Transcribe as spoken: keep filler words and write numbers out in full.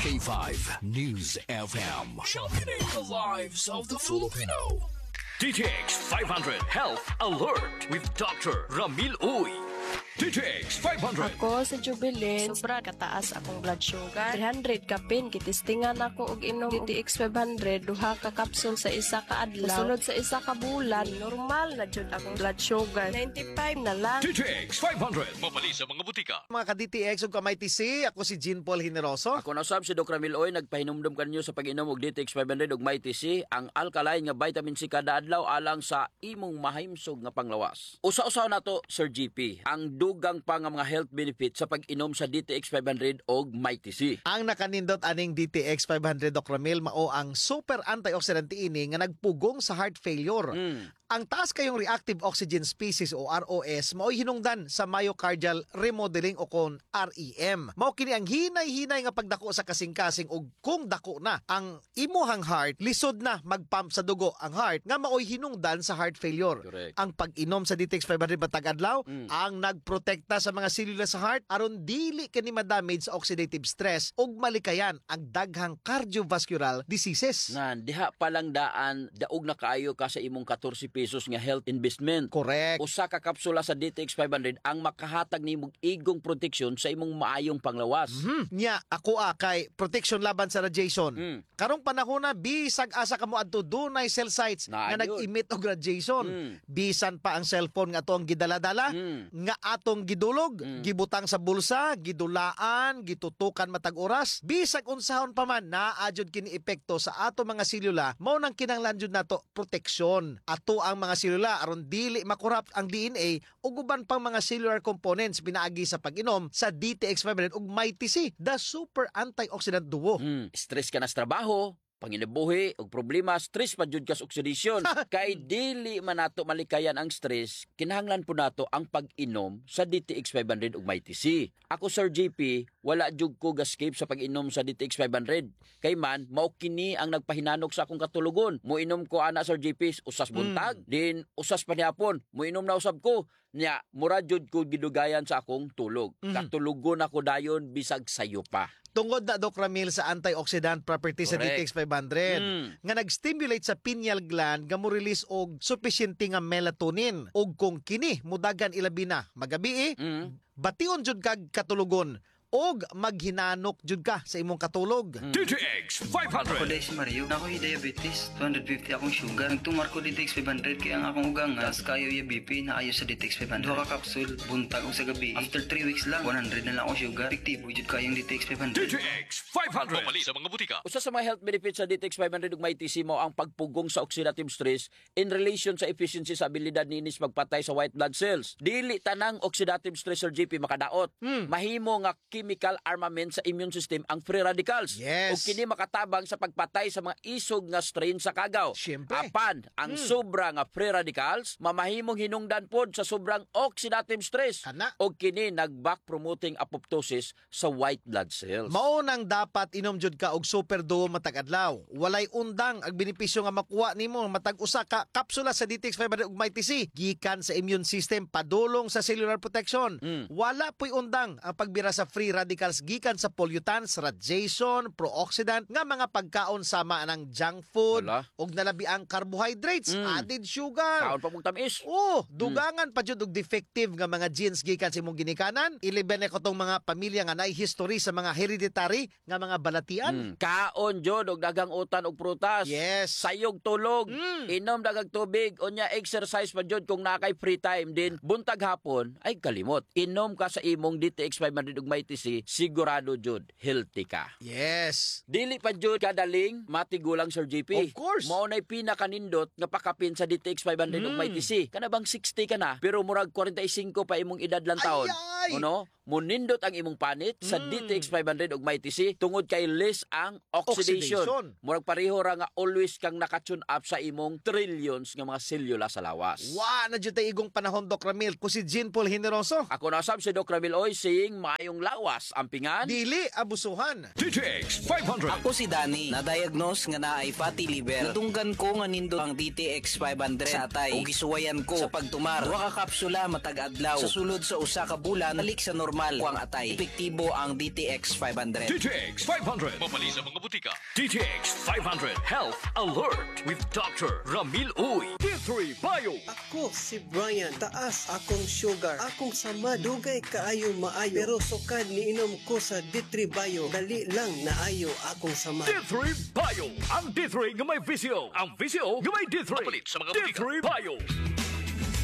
K five News F M. Championing the lives of the Filipino. D T X five hundred Health Alert with Doctor Ramil Uy. D T X five hundred. Ako sa Jubilin, sobra kataas akong blood sugar. three hundred kapin, kitistingan ako og inom D T X five hundred, duha ka kapsul sa isa ka adlaw. Sunod sa isa ka bulan, normal na jud akong blood sugar. ninety-five na lang. D T X five hundred. Mapali sa mga butika. Mga ka-D T X ug kamay T C, ako si Jean Paul Generoso. Ako na sab si Doc Ramil Oy, nagpahinumdum kanyo sa pag-inom og D T X five hundred ug may T C, ang alkaline nga vitamin C kada adlaw alang sa imong mahimsog nga panglawas. Usa-usaw nato Sir G P, ang dugang pa nga mga health benefits sa pag-inom sa D T X five hundred og may T C. Ang nakanindot aning D T X five hundred Doc Ramil mao ang super antioxidant ini nga nagpugong sa heart failure. Mm. Ang taas kayong reactive oxygen species o R O S mao hinungdan sa myocardial remodeling o kon R E M. Mao kini ang hinay-hinay nga pagdako sa kasing-kasing ug kung dako na ang imuhang heart, lisod na magpump sa dugo ang heart nga maoy hinungdan sa heart failure. Correct. Ang pag-inom sa D T X five hundred matag adlaw Mm. ang nagprotekta sa mga selula sa heart aron dili kani madamage sa oxidative stress ug malikayan ang daghang cardiovascular diseases. Nga diha pa lang daan daog na kaayo ka sa imong fourteen pesos nga health investment. Correct. Usa ka kapsula sa D T X five hundred ang makahatag nimo igong proteksyon sa imong maayong panglawas. Hmm, nya ako ah, kay protection laban sa radiation. Mm. Karong panahon na bisag asa kamo adto dunay cell sites Na, nga yun. nag-emit og radiation. Mm. Bisan pa ang cellphone nga atong gidala-dala Mm. nga atong gidulog, Mm. gibutang sa bulsa, gidulaan, gitutukan matag oras. Bisag unsahon pa man naadjud kini epekto sa ato mga selula, mao nang kinahanglan jud nato proteksyon. Ato ang mga selula aron dili makorrupt ang D N A ug uban pang mga cellular components pinaagi sa pag-inom sa D T X five hundred ug may T C, the super antioxidant duo. Mm. Stress ka na sa trabaho, panginabuhi og problema, stress pa jud ka sa oxidation. Kay dili man nato malikayan ang stress, kinahanglan po nato ang pag-inom sa D T X five hundred ug may T C. Ako Sir G P, wala jud ko gascape sa pag-inom sa D T X five hundred. Kay man mao kini ang nagpahinanok sa akong katulogon. Moinom ko ana Sir G P usas buntag, din usas panihapon, moinom na usab ko. Nya mura jud ko gidugayan sa akong tulog. Katulugon ako dayon bisag sayo pa. Tungod na Doc Ramil sa antioxidant properties sa D Correct. T X five hundred Mm. nga nag-stimulate sa pineal gland nga mo release og sufficiente nga melatonin ug kung kini mudagan ilabi na magabi Mm. bation jud kag katulugon og maghinanok jud ka sa imong katulog. D T X five Ako hundred. dahil si Mario, na ako'y diabetes, two hundred fifty akong sugar. Nagtumar ko D T X five hundred kaya ang akong ugang as kayo yung B P na ayo sa D T X five hundred. Duha ka kapsul, buntag o sa gabi. After three weeks lang, one hundred na lang akong sugar. Epektibo jud kayong D T X five D hundred. T X five hundred. Mapali sa mga butika. Usa sa mga health benefits sa D T X five hundred ug may T C mo ang pagpugong sa oxidative stress in relation sa efficiency sa abilidad ninis magpatay sa white blood cells. Dili tanang oxidative stress Sir G P makadaot. Mahimo nga chemical armament sa immune system ang free radicals. Yes. Ug kini makatabang sa pagpatay sa mga isog nga strain sa kagaw. Siyempre. Apan ang sobra nga free radicals mamahimong hinungdan pod sa sobrang oxidative stress. Kana. Ug kini nag-back promoting apoptosis sa white blood cells. Mao nang dapat inom jud ka og super duo matag adlaw. Walay undang ang benepisyo nga makuha nimo matag usa ka kapsula sa D T X five hundred ug may T C gikan sa immune system padulong sa cellular protection. Mm. Wala po'y undang ang pagbira sa free radicals gikan sa pollutants, radiation, pro-oxidant nga mga pagkaon sama ng junk food Wala. ug nalabi ang carbohydrates, Mm. added sugar. Kaon pa mong tamis. Oh, dugangan pa jud og defective nga mga genes gikan sa imong ginikanan. Iliben ko tong mga pamilya nga naay history sa mga hereditary nga mga balatian. Mm. Kaon jud og dagang utan og prutas. Yes. Sayog tulog. Mm. Inom dagang tubig, unya exercise pa jud kung nakay free time din. Buntag hapon ay kalimot. Inom ka sa imong D T X five hundred ug may T C, sigurado jud healthy ka. Yes. Dili pa jud kadaling matigulang Sir G P. Of course. Mao nay pinakanindot nga pakapin sa D T X five hundred ug may T C. Kana bang sixty ka na pero murag forty-five pa imong edad lang taon. Ay, ay. Ano? Munindot ang imong panit sa D T X five hundred ug may T C tungod kay less ang oxidation. Oxidation. Murag pareho ra nga always kang naka-tune up sa imong trillions nga mga selula sa lawas. Wa na jud tay igong panahon Doc Ramil ko si Jean Paul Generoso. Ako na sab si Doc Ramil Oy saying maayong lawas. lawas ampingan. Dili abusuhan. D T X five hundred. Ako si Danny, na-diagnose nga na ay fatty liver. Natunggan ko nga nindo ang D T X five hundred sa atay. Ug gisuwayan ko sa pagtumar. Duha ka kapsula matag adlaw. Sa sulod sa usa ka bulan, balik sa normal ko ang atay. Epektibo ang D T X five hundred. D T X five hundred. Mapali sa mga butika. D T X five hundred Health Alert with Doctor Ramil Uy. D three Bio. Ako si Brian, taas akong sugar. Akong sama, dugay kaayo maayo. Pero sukad ni inom ko sa D three Bio. Dali lang naayo akong sama. D three Bio. Ang D three nga may visyo. Ang visyo nga may D three. Mapalit sa mga butika. D three Bio.